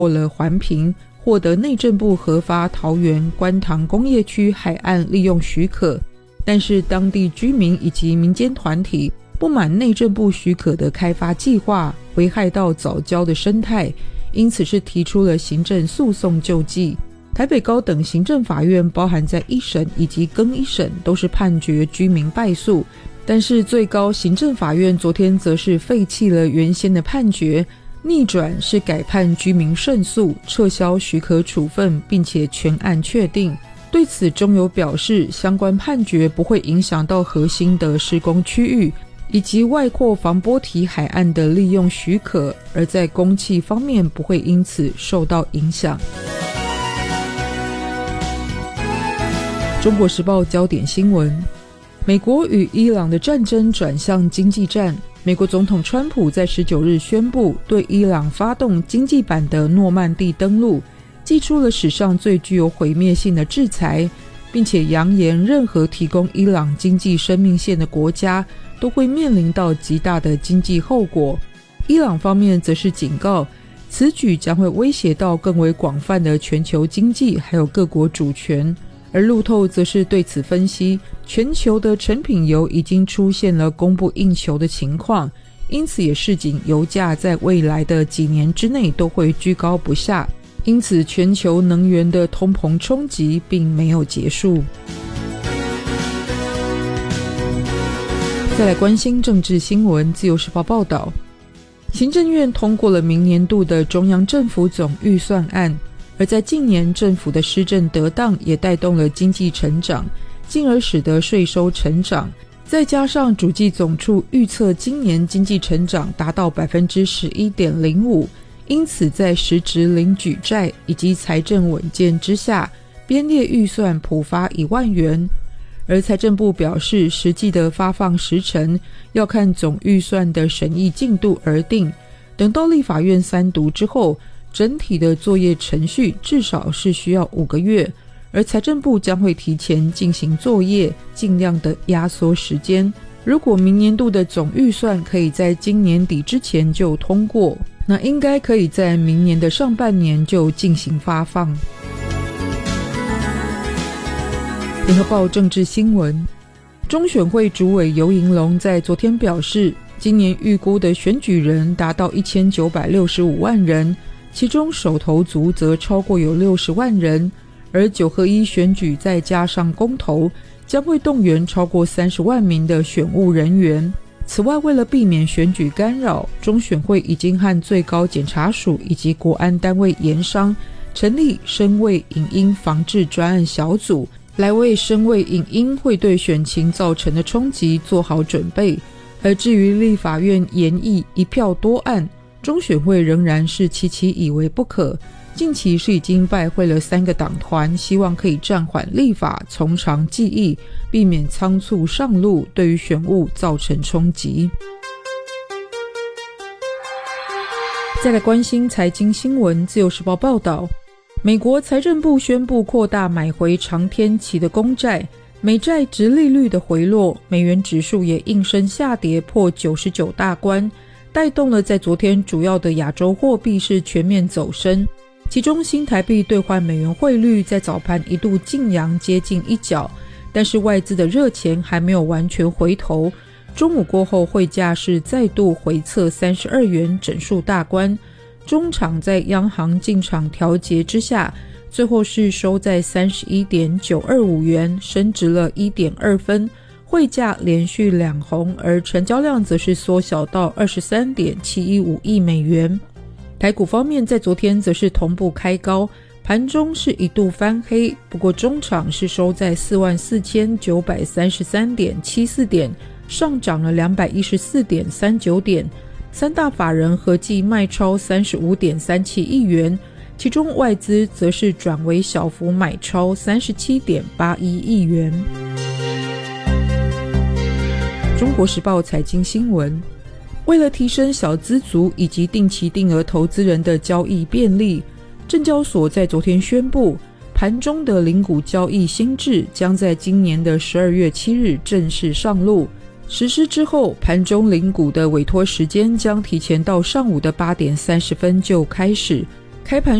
获了环评，获得内政部核发桃园观塘工业区海岸利用许可，但是当地居民以及民间团体不满内政部许可的开发计划，危害到藻礁的生态，因此是提出了行政诉讼救济。台北高等行政法院包含在一审以及更一审都是判决居民败诉，但是最高行政法院昨天则是废弃了原先的判决，逆转是改判居民胜诉，撤销许可处分，并且全案确定。对此中油表示，相关判决不会影响到核心的施工区域以及外扩防波堤海岸的利用许可，而在供气方面不会因此受到影响。中国时报焦点新闻，美国与伊朗的战争转向经济战。美国总统川普在19日宣布对伊朗发动经济版的诺曼底登陆，祭出了史上最具有毁灭性的制裁，并且扬言任何提供伊朗经济生命线的国家都会面临到极大的经济后果。伊朗方面则是警告，此举将会威胁到更为广泛的全球经济还有各国主权。而路透则是对此分析，全球的成品油已经出现了供不应求的情况，因此也示警油价在未来的几年之内都会居高不下，因此全球能源的通膨冲击并没有结束。再来关心政治新闻，自由时报报道，行政院通过了明年度的中央政府总预算案，而在近年政府的施政得当也带动了经济成长，进而使得税收成长，再加上主计总处预测今年经济成长达到 11.05%， 因此在实质零举债以及财政稳健之下，编列预算普发1万元。而财政部表示，实际的发放时程要看总预算的审议进度而定，等到立法院3读之后，整体的作业程序至少是需要5个月，而财政部将会提前进行作业，尽量的压缩时间。如果明年度的总预算可以在今年底之前就通过，那应该可以在明年的上半年就进行发放。联合报政治新闻，中选会主委游盈隆在昨天表示，今年预估的选举人达到1965万人，其中首投族则超过有60万人，而9合1选举再加上公投，将会动员超过30万名的选务人员。此外，为了避免选举干扰，中选会已经和最高检察署以及国安单位研商，成立声位影音防治专案小组，来为声位影音会对选情造成的冲击做好准备。而至于立法院研议一票多案，中选会仍然是期以为不可，近期是已经拜会了3个党团，希望可以暂缓立法，从长计议，避免仓促上路对于选务造成冲击。再来关心财经新闻，自由时报报道，美国财政部宣布扩大买回长天期的公债，美债殖利率的回落，美元指数也应声下跌破99大关，带动了在昨天主要的亚洲货币是全面走升，其中新台币兑换美元汇率在早盘一度劲扬接近1角，但是外资的热钱还没有完全回头，中午过后汇价是再度回测32元整数大关，中场在央行进场调节之下，最后是收在 31.925 元，升值了 1.2 分，汇价连续2红，而成交量则是缩小到 23.715 亿美元。台股方面在昨天则是同步开高，盘中是一度翻黑，不过中场是收在 44,933.74 点，上涨了 214.39 点，三大法人合计卖超 35.37 亿元，其中外资则是转为小幅买超 37.81 亿元。中国时报财经新闻，为了提升小资族以及定期定额投资人的交易便利，证交所在昨天宣布，盘中的零股交易新制将在今年的12月7日正式上路。实施之后，盘中零股的委托时间将提前到上午的8点30分就开始， 开盘